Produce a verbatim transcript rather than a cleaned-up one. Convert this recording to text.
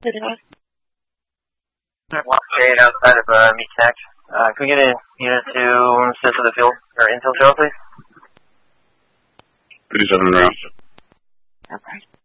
Shade outside of uh, Meat Tech. Uh, can we get a unit to assist with the field or intel trail, please? thirty-seven rounds. Okay.